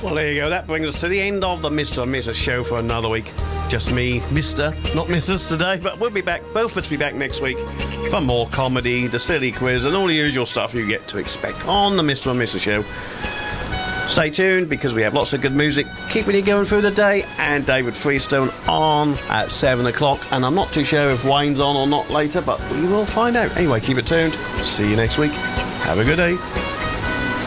Well, there you go. That brings us to the end of the Mr. and Mrs. show for another week. Just me, Mr., not Mrs. today, but we'll be back. Both of us will be back next week for more comedy, the silly quiz, and all the usual stuff you get to expect on the Mr. and Mrs. show. Stay tuned because we have lots of good music keeping you going through the day, and David Freestone on at 7 o'clock. And I'm not too sure if Wayne's on or not later, but we will find out. Anyway, keep it tuned. See you next week. Have a good day.